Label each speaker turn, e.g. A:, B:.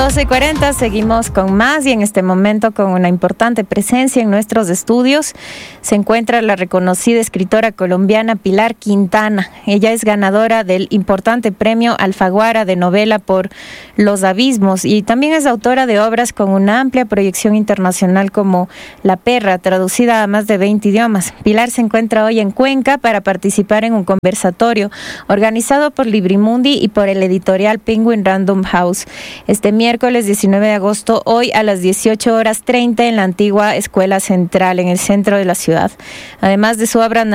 A: 12:40, seguimos con más y en este momento con una importante presencia en nuestros estudios se encuentra la reconocida escritora colombiana Pilar Quintana. Ella es ganadora del importante premio Alfaguara de novela por Los Abismos y también es autora de obras con una amplia proyección internacional como La Perra, traducida a más de 20 idiomas. Pilar se encuentra hoy en Cuenca para participar en un conversatorio organizado por Librimundi y por el editorial Penguin Random House. Este miércoles 19 de agosto, hoy a las 18:30 en la antigua Escuela Central, en el centro de la ciudad. Además de su obra